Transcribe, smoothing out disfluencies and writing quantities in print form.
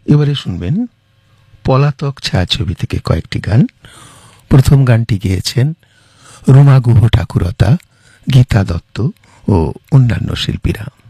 এবারে শুনবেন পলাতক ছায়াছবি থেকে কয়েকটি গান। প্রথম গানটি গেয়েছেন রুমা গুহ ঠাকুরতা, গীতা দত্ত ও অন্যান্য শিল্পীরা।